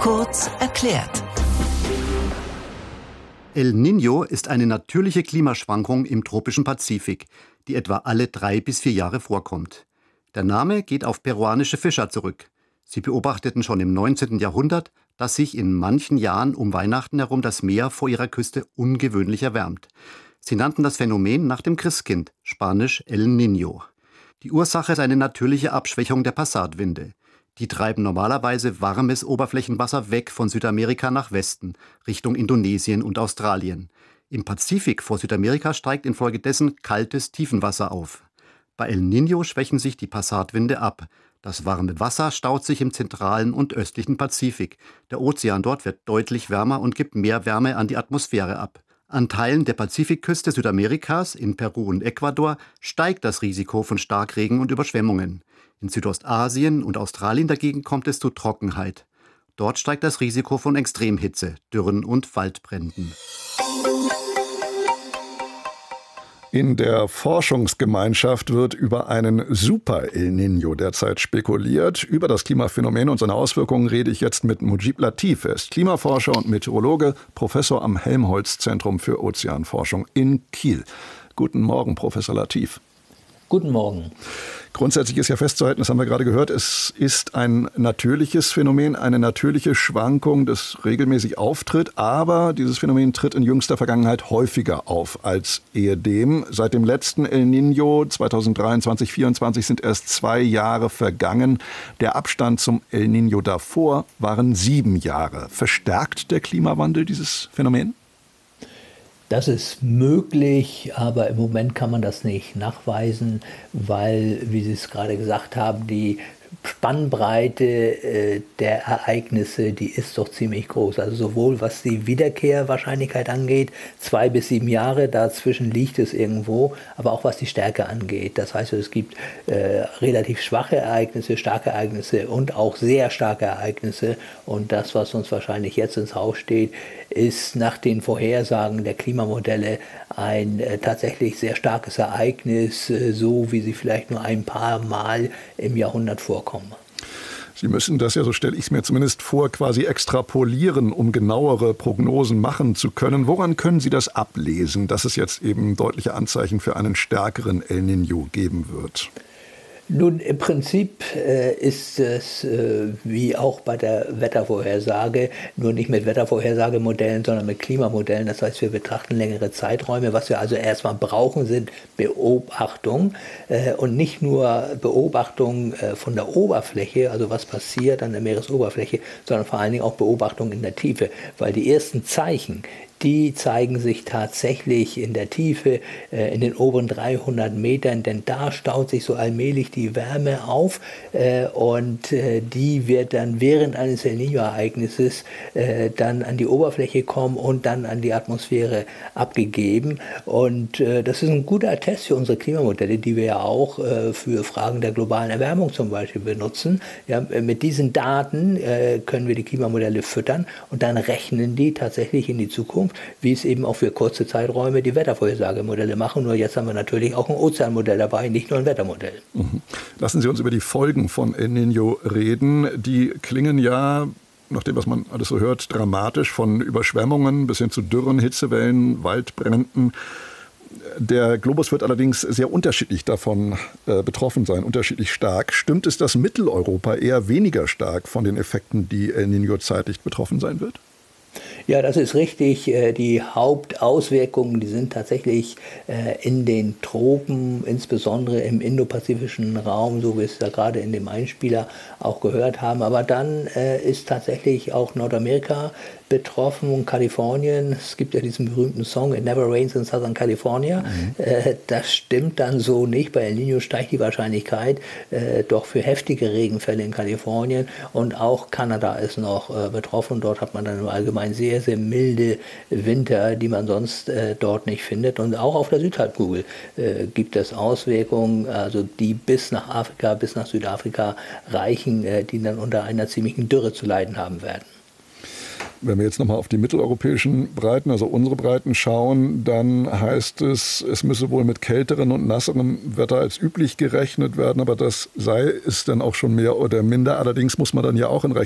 Kurz erklärt. El Niño ist eine natürliche Klimaschwankung im tropischen Pazifik, die etwa alle 3 bis 4 Jahre vorkommt. Der Name geht auf peruanische Fischer zurück. Sie beobachteten schon im 19. Jahrhundert, dass sich in manchen Jahren um Weihnachten herum das Meer vor ihrer Küste ungewöhnlich erwärmt. Sie nannten das Phänomen nach dem Christkind, spanisch El Niño. Die Ursache ist eine natürliche Abschwächung der Passatwinde. Die treiben normalerweise warmes Oberflächenwasser weg von Südamerika nach Westen, Richtung Indonesien und Australien. Im Pazifik vor Südamerika steigt infolgedessen kaltes Tiefenwasser auf. Bei El Niño schwächen sich die Passatwinde ab. Das warme Wasser staut sich im zentralen und östlichen Pazifik. Der Ozean dort wird deutlich wärmer und gibt mehr Wärme an die Atmosphäre ab. An Teilen der Pazifikküste Südamerikas, in Peru und Ecuador, steigt das Risiko von Starkregen und Überschwemmungen. In Südostasien und Australien dagegen kommt es zu Trockenheit. Dort steigt das Risiko von Extremhitze, Dürren und Waldbränden. In der Forschungsgemeinschaft wird über einen Super-El Niño derzeit spekuliert. Über das Klimaphänomen und seine Auswirkungen rede ich jetzt mit Mujib Latif. Er ist Klimaforscher und Meteorologe, Professor am Helmholtz-Zentrum für Ozeanforschung in Kiel. Guten Morgen, Professor Latif. Guten Morgen. Grundsätzlich ist ja festzuhalten, das haben wir gerade gehört, es ist ein natürliches Phänomen, eine natürliche Schwankung, das regelmäßig auftritt. Aber dieses Phänomen tritt in jüngster Vergangenheit häufiger auf als ehedem. Seit dem letzten El Niño 2023/24 sind erst 2 Jahre vergangen. Der Abstand zum El Niño davor waren 7 Jahre. Verstärkt der Klimawandel dieses Phänomen? Das ist möglich, aber im Moment kann man das nicht nachweisen, weil, wie Sie es gerade gesagt haben, die Spannbreite der Ereignisse, die ist doch ziemlich groß. Also sowohl was die Wiederkehrwahrscheinlichkeit angeht, 2 bis 7 Jahre, dazwischen liegt es irgendwo, aber auch was die Stärke angeht. Das heißt, es gibt relativ schwache Ereignisse, starke Ereignisse und auch sehr starke Ereignisse. Und das, was uns wahrscheinlich jetzt ins Haus steht, ist nach den Vorhersagen der Klimamodelle ein tatsächlich sehr starkes Ereignis, so wie sie vielleicht nur ein paar Mal im Jahrhundert vorkommen. Sie müssen das ja, so stelle ich es mir zumindest vor, quasi extrapolieren, um genauere Prognosen machen zu können. Woran können Sie das ablesen, dass es jetzt eben deutliche Anzeichen für einen stärkeren El Niño geben wird? Nun, im Prinzip ist es wie auch bei der Wettervorhersage, nur nicht mit Wettervorhersagemodellen, sondern mit Klimamodellen. Das heißt, wir betrachten längere Zeiträume. Was wir also erstmal brauchen, sind Beobachtung und nicht nur Beobachtung von der Oberfläche, also was passiert an der Meeresoberfläche, sondern vor allen Dingen auch Beobachtung in der Tiefe, weil die ersten Zeichen, die zeigen sich tatsächlich in der Tiefe, in den oberen 300 Metern, denn da staut sich so allmählich die Wärme auf und die wird dann während eines El Niño-Ereignisses dann an die Oberfläche kommen und dann an die Atmosphäre abgegeben. Und das ist ein guter Test für unsere Klimamodelle, die wir ja auch für Fragen der globalen Erwärmung zum Beispiel benutzen. Ja, mit diesen Daten können wir die Klimamodelle füttern und dann rechnen die tatsächlich in die Zukunft, wie es eben auch für kurze Zeiträume die Wettervorhersagemodelle machen. Nur jetzt haben wir natürlich auch ein Ozeanmodell dabei, nicht nur ein Wettermodell. Lassen Sie uns über die Folgen von El Niño reden. Die klingen ja, nach dem, was man alles so hört, dramatisch, von Überschwemmungen bis hin zu Dürren, Hitzewellen, Waldbränden. Der Globus wird allerdings sehr unterschiedlich davon betroffen sein, unterschiedlich stark. Stimmt es, dass Mitteleuropa eher weniger stark von den Effekten, die El Niño zeitlich betroffen sein wird? Ja, das ist richtig. Die Hauptauswirkungen, die sind tatsächlich in den Tropen, insbesondere im indopazifischen Raum, so wie wir es da gerade in dem Einspieler auch gehört haben. Aber dann ist tatsächlich auch Nordamerika betroffen und Kalifornien. Es gibt ja diesen berühmten Song It Never Rains in Southern California. Das stimmt dann so nicht. Bei El Niño steigt die Wahrscheinlichkeit doch für heftige Regenfälle in Kalifornien. Und auch Kanada ist noch betroffen. Dort hat man dann im Allgemeinen sehr, sehr milde Winter, die man sonst dort nicht findet. Und auch auf der Südhalbkugel gibt es Auswirkungen, also die bis nach Afrika, bis nach Südafrika reichen, die dann unter einer ziemlichen Dürre zu leiden haben werden. Wenn wir jetzt nochmal auf die mitteleuropäischen Breiten, also unsere Breiten schauen, dann heißt es, es müsse wohl mit kälterem und nasserem Wetter als üblich gerechnet werden, aber das sei es dann auch schon mehr oder minder. Allerdings muss man dann ja auch in